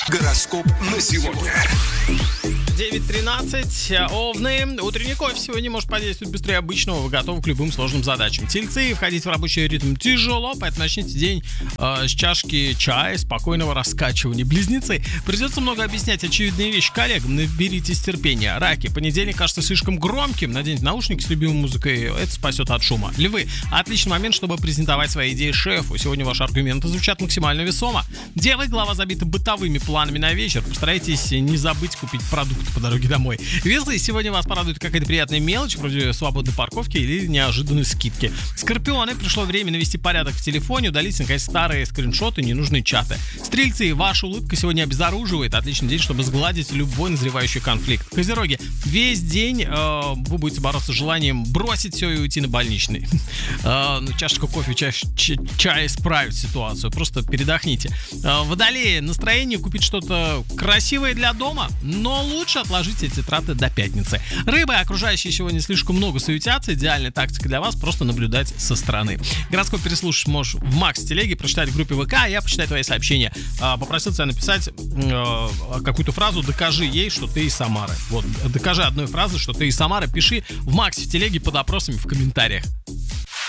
Гороскоп на сегодня. 9:13. Овны. Утренний кофе сегодня может подействовать быстрее обычного. Вы готовы к любым сложным задачам. Тельцы. Входить в рабочий ритм тяжело, поэтому начните день с чашки чая, спокойного раскачивания. Близнецы. Придется много объяснять очевидные вещи коллегам. Наберитесь терпения. Раки. Понедельник кажется слишком громким. Наденьте наушники с любимой музыкой. Это спасет от шума. Львы. Отличный момент, чтобы презентовать свои идеи шефу. Сегодня ваши аргументы звучат максимально весомо. Девы. Голова забита бытовыми планами на вечер. Постарайтесь не забыть купить продукты по дороге домой. Веслы, сегодня вас порадует какая-то приятная мелочь, вроде свободной парковки или неожиданной скидки. Скорпионы, пришло время навести порядок в телефоне, удалить, наконец, старые скриншоты, ненужные чаты. Стрельцы, ваша улыбка сегодня обезоруживает. Отличный день, чтобы сгладить любой назревающий конфликт. Козероги, весь день вы будете бороться с желанием бросить все и уйти на больничный. Чашечка кофе, чай исправит ситуацию, просто передохните. Водолеи, настроение купить что-то красивое для дома, но лучше отложите эти траты до пятницы. Рыбы, окружающие сегодня слишком много суетятся. Идеальная тактика для вас — просто наблюдать со стороны. Гороскоп переслушать можешь в Макс-телеге, прочитать в группе ВК, а я почитаю твои сообщения. Попросил тебя написать какую-то фразу «Докажи ей, что ты из Самары». Вот, докажи одной фразой, что ты из Самары. Пиши в Макс в телеге под опросами в комментариях.